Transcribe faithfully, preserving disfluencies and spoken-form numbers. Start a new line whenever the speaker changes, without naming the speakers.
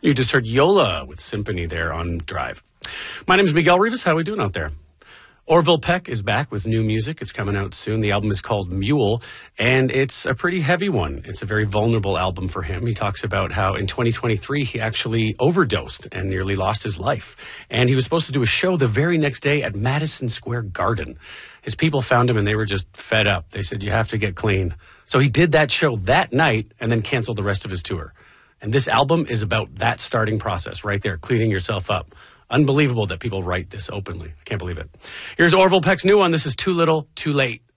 You just heard Yola with Symphony there on Drive. My name is Miguel Rivas. How are we doing out there? Orville Peck is back with new music. It's coming out soon. The album is called Mule, and it's a pretty heavy one. It's a very vulnerable album for him. He talks about how in twenty twenty-three he actually overdosed and nearly lost his life. And he was supposed to do a show the very next day at Madison Square Garden. His people found him and they were just fed up. They said, you have to get clean. So he did that show that night and then canceled the rest of his tour. And this album is about that starting process right there, cleaning yourself up. Unbelievable that people write this openly. I can't believe it. Here's Orville Peck's new one. This is Too Little, Too Late.